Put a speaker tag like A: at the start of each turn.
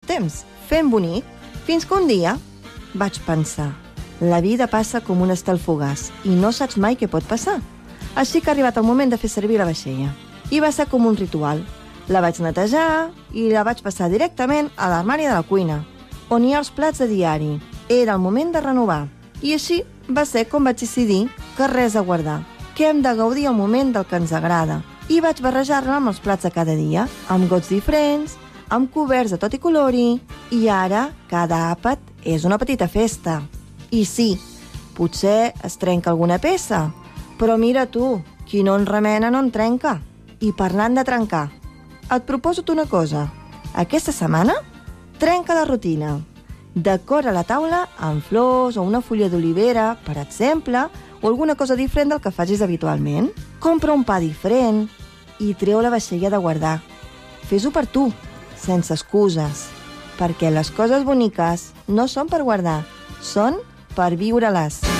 A: temps, fent bonic, fins que un dia vaig pensar: la vida passa com un estel fugaç i no saps mai què pot passar. Així que ha arribat el moment de fer servir la vaixella. I va ser com un ritual. La vaig netejar i la vaig passar directament a l'armari de la cuina, on hi ha els plats de diari. Era el moment de renovar. I així va ser com vaig decidir que res a guardar, que hem de gaudir el moment del que ens agrada. I vaig barrejar-la amb els plats de cada dia, amb gots diferents, amb coberts de tot i colori, i ara cada àpat és una petita festa. I sí, potser es trenca alguna peça, però mira tu, qui no en remena no en trenca. I parlant de trencar, et proposo una cosa. Aquesta setmana, trenca la rutina. Decora la taula amb flors o una fulla d'olivera, per exemple, o alguna cosa diferent del que facis habitualment. Compra un pa diferent i treu la vaixella de guardar. Fes-ho per tu, sense excuses, perquè les coses boniques no són per guardar, són per viure-les.